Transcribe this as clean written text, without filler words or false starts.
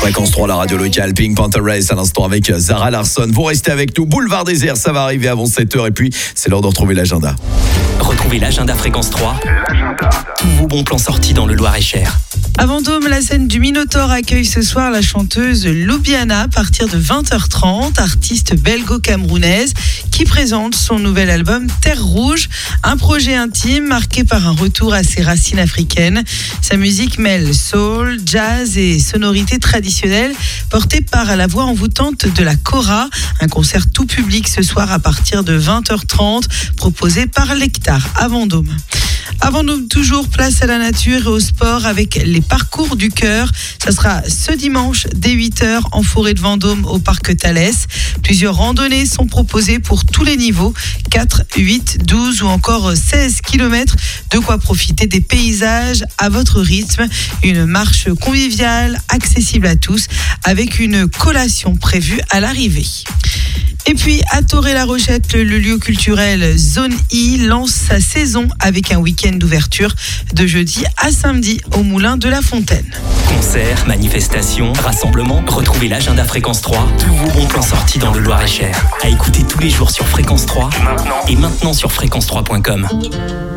Fréquence 3, la radio locale, Pink Panther Race à l'instant avec Zara Larsson. Vous restez avec nous, Boulevard Désert, ça va arriver avant 7h et puis c'est l'heure de retrouver l'agenda. Retrouvez l'agenda Fréquence 3. Tous vos bons plans sortis dans le Loir-et-Cher. À Vendôme, la scène du Minotaure accueille ce soir la chanteuse Loubiana à partir de 20h30, artiste belgo-camerounaise qui présente son nouvel album Terre Rouge, un projet intime marqué par un retour à ses racines africaines. Sa musique mêle soul, jazz et sonorités traditionnelles portée par la voix envoûtante de la Kora. Un concert tout public ce soir à partir de 20h30 proposé par l'Hectare à Vendôme. À Vendôme, toujours place à la nature et au sport avec les parcours du cœur. Ça sera ce dimanche dès 8h en forêt de Vendôme au parc Thalès. Plusieurs randonnées sont proposées pour tous les niveaux, 4, 8, 12 ou encore 16 km. De quoi profiter des paysages à votre rythme. Une marche conviviale, accessible à tous, avec une collation prévue à l'arrivée. Et puis, à Toré-la-Rochette, le lieu culturel Zone I lance sa saison avec un week-end d'ouverture de jeudi à samedi au Moulin de la Fontaine. Concerts, manifestations, rassemblements, retrouvez l'agenda Fréquence 3. Tous vos bons plans sortis dans le Loir-et-Cher. À écouter tous les jours sur Fréquence 3 et maintenant sur fréquence3.com.